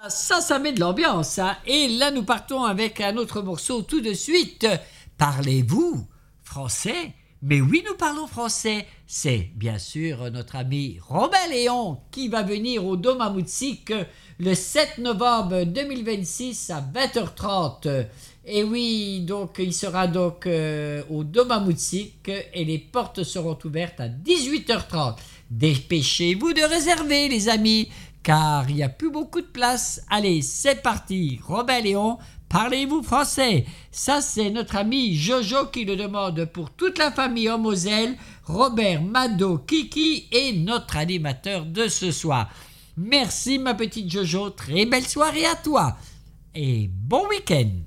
Ça met de l'ambiance, hein. Et là, nous partons avec un autre morceau tout de suite. Parlez-vous français? Mais oui, nous parlons français. C'est bien sûr notre ami Robert Léon qui va venir au Dôme à Moutzik le 7 novembre 2026 à 20h30. Et oui, donc il sera donc au Dôme à Moutzik et les portes seront ouvertes à 18h30. Dépêchez-vous de réserver, les amis, car il n'y a plus beaucoup de place. Allez, c'est parti. Robert Léon, parlez-vous français? Ça, c'est notre ami Jojo qui le demande pour toute la famille en Moselle. Robert, Mado, Kiki et notre animateur de ce soir. Merci ma petite Jojo, très belle soirée à toi et bon week-end.